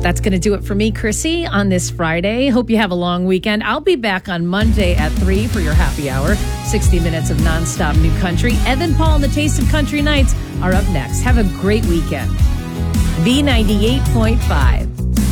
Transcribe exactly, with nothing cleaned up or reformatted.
That's going to do it for me, Chrissy, on this Friday. Hope you have a long weekend. I'll be back on Monday at three for your happy hour. sixty minutes of nonstop new country. Evan Paul and the Taste of Country Nights are up next. Have a great weekend. B ninety-eight point five.